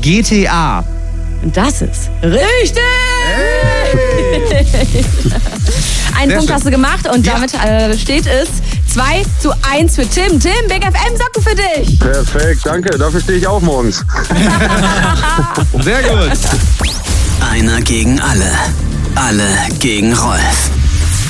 GTA. Und das ist richtig! Einen Sehr Punkt schön. hast du gemacht und damit steht es 2:1 für Tim. Tim, Big FM Socken für dich. Perfekt, danke. Dafür stehe ich auf morgens. Sehr gut. Einer gegen alle. Alle gegen Rolf.